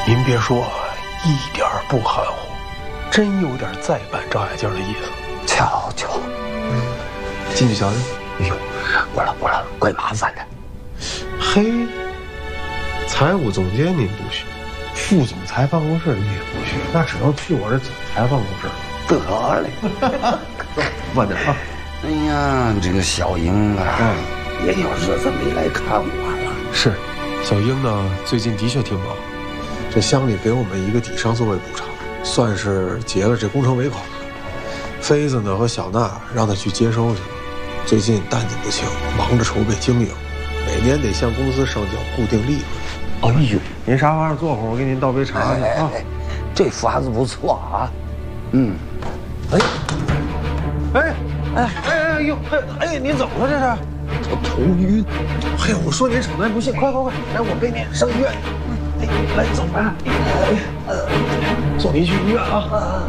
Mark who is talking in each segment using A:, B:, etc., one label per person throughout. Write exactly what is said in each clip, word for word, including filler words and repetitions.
A: 您别说，一点儿不含糊，真有点再扮张爱静的意思。
B: 瞧瞧，
A: 嗯，进去瞧瞧。
B: 哎呦，我了我了，怪麻烦的。
A: 嘿，财务总监您不去，副总裁办公室你也不去，那只能去我这总裁办公室了。
B: 得嘞，
A: 慢点啊！
B: 哎呀，这个小英啊，嗯、也有日子没来看我了。
A: 是，小英呢，最近的确挺忙。这乡里给我们一个底商作为补偿，算是结了这工程尾款了。妃子呢和小娜让他去接收去了。最近担子不轻，忙着筹备经营，每年得向公司上缴固定利润。哎呦，您啥玩意儿坐会儿，我给您倒杯茶去啊。
B: 这法子不错啊。嗯。哎，
A: 哎哎哎哎呦哎哎，您怎么了这是？
B: 我头晕。
A: 嘿，我说您逞能不信，快快快，来我背您上医院。哎，来走吧，哎，送您去医院啊。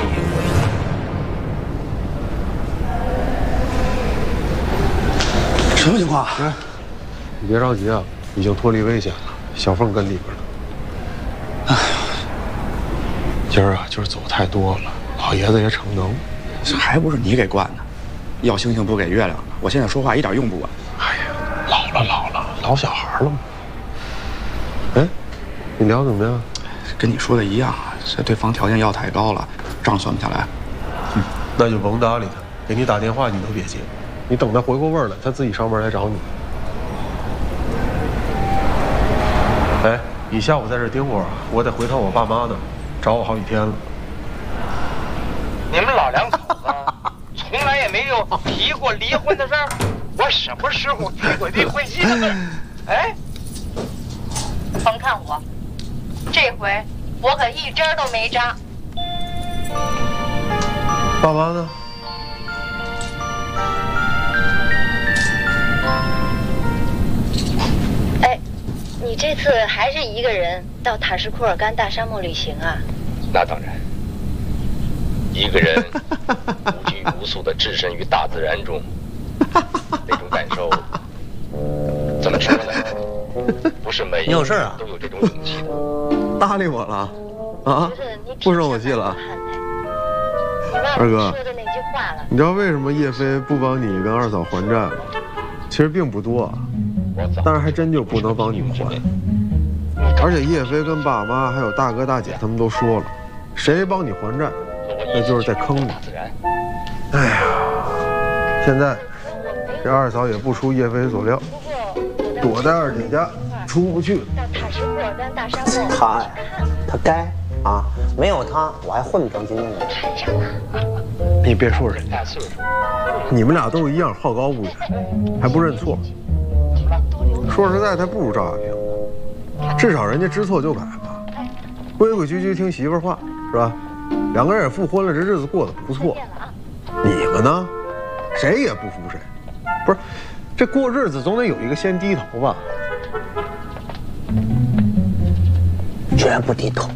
B: 什么情况？
A: 来，你别着急啊，已经脱离危险了，小凤跟里边了。哎呀，今儿啊就是走太多了，老爷子也逞能。
C: 这还不是你给惯的，要星星不给月亮的。我现在说话一点用不管。
A: 哎呀，老了老了，老小孩了嘛。哎，你聊怎么样？
C: 跟你说的一样，这对方条件要太高了，账算不下来。
A: 嗯，那就甭搭理他，给你打电话你都别接，你等他回过味儿来，他自己上门来找你。哎，你下午在这盯会儿，我得回趟我爸妈呢，找我好几天了。
D: 你们老两口子从来也没有提过离婚的事儿，我什么时候提过离婚信的事儿？哎，
E: 甭看我，这回我可一针都没扎。
A: 爸妈呢？
E: 哎，你这次还是一个人到塔什库尔干大沙漠旅行啊？
F: 那当然。一个人无拘无束地置身于大自然中，那种感受，怎么说呢？不是每一个人都有这种勇气的。
A: 搭理我了啊？不生我气了？二哥，你知道为什么叶飞不帮你跟二嫂还债吗？其实并不多，但是还真就不能帮你们还。而且叶飞跟爸妈还有大哥大姐他们都说了，谁帮你还债？那就是在坑你。哎呀，现在这二嫂也不出叶飞所料，躲在二姐家出不去了。
B: 他呀，他该啊，没有他我还混不成今天的。
A: 你别说人家，你们俩都一样好高骛远，还不认错。说实在，他不如赵亚平，至少人家知错就改嘛，规规矩矩听媳妇儿话，是吧？两个人也复婚了，这日子过得不错。你们呢？谁也不服谁。不是，这过日子总得有一个先低头吧？
B: 绝不低头。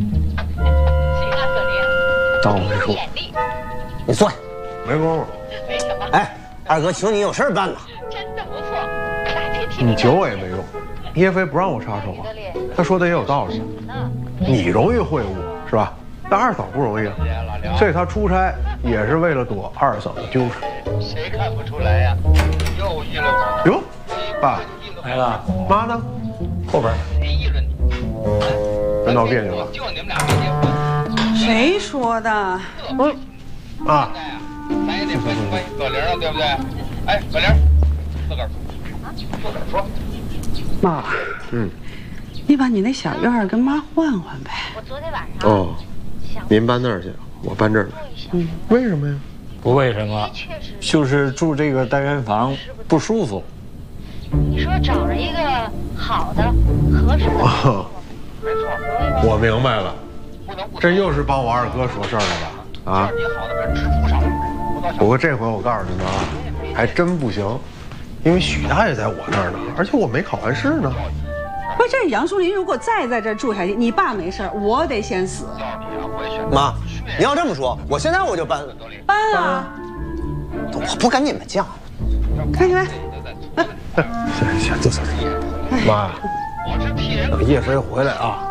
A: 当我没说。
B: 你坐下。
A: 没工夫。
E: 为什么？
B: 哎，二哥请你有事办呢。
E: 真的不错，大姐替
A: 你求我也没用，叶飞不让我插手啊。他说的也有道理。你容易会晤是吧？但二嫂不容易啊，所以他出差也是为了躲二嫂的纠缠。
D: 谁看不出来呀？又议论我。
A: 哟，爸
G: 来了，
A: 妈呢？后边。
D: 谁议论你？
A: 真闹别扭了。
D: 就你们俩没结婚。
H: 谁说的？
A: 嗯。啊。
D: 咱也得关心关心葛玲啊，对不对？哎，葛玲，自个儿说，自个儿说。
H: 妈，
A: 嗯，
H: 你把你那小院儿跟妈换换呗。
E: 我昨天晚上
A: 哦，您搬那儿去，我搬这儿来。嗯，为什么呀？
G: 不为什么，就是住这个单元房不舒服。
E: 你说找着一个好的、合适的，
A: 哦，
D: 没错，
A: 我明白了，这又是帮我二哥说事儿了吧？啊，
D: 你好的是直扑上。
A: 不过这回我告诉你们啊，还真不行，因为许大爷在我那儿呢，而且我没考完试呢。
H: 不是，这杨树林如果再在这儿住下去，你爸没事我得先死。
B: 妈，你要这么说，我现在我就搬。
H: 搬啊！
B: 我不跟你们犟。
H: 看见没？
A: 行行，坐坐。妈，等叶飞回来啊，